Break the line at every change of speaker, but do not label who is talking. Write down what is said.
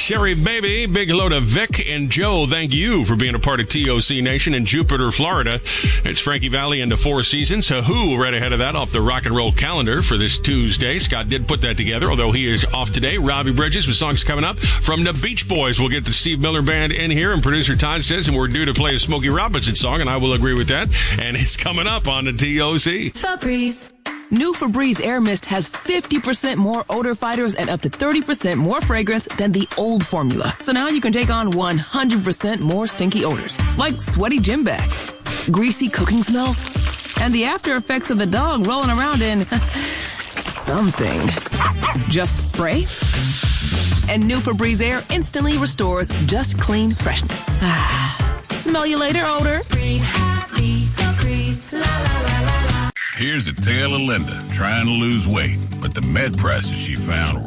Sherry Baby, big hello to Vic and Joe. Thank you for being a part of TOC Nation in Jupiter, Florida. It's Frankie Valli into Four Seasons. Who right ahead of that off the rock and roll calendar for this Tuesday. Scott did put that together, although he is off today. Robbie Bridges with songs coming up from the Beach Boys. We'll get the Steve Miller Band in here, and producer Todd says, and we're due to play a Smokey Robinson song, and I will agree with that. And it's coming up on the TOC.
Febreze. New Febreze Air Mist has 50% more odor fighters and up to 30% more fragrance than the old formula. So now you can take on 100% more stinky odors, like sweaty gym bags, greasy cooking smells, and the after effects of the dog rolling around in something. Just spray, and new Febreze Air instantly restores just clean freshness. Smell you later, odor. Breathe happy, Febreze, la la la la la.
Here's a tale of Linda trying to lose weight, but the med prices she found